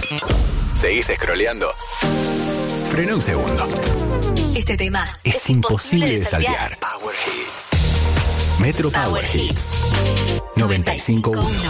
¿Seguís scrolleando? Frena un segundo. Este tema Es imposible de saltear. Metro Power Hits 95.1.